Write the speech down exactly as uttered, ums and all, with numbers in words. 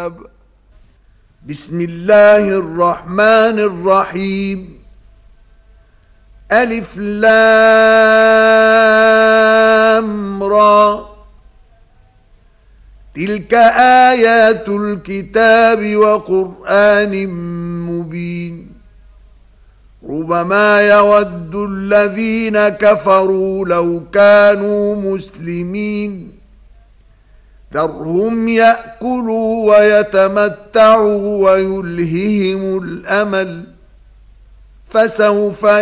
الكتاب. بسم الله الرحمن الرحيم. ألف لام را. تلك آيات الكتاب وقرآن مبين. ربما يود الذين كفروا لو كانوا مسلمين. ذرهم يأكلوا ويتمتعوا ويلههم الأمل، فسوف